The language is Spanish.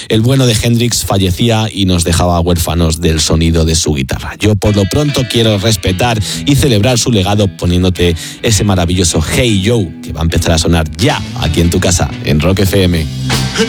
el bueno de Hendrix fallecía y nos dejaba huérfanos del sonido de su guitarra. Yo por lo pronto quiero respetar y celebrar su legado poniéndote ese maravilloso Hey Joe que va a empezar a sonar ya aquí en tu casa, en Rock FM.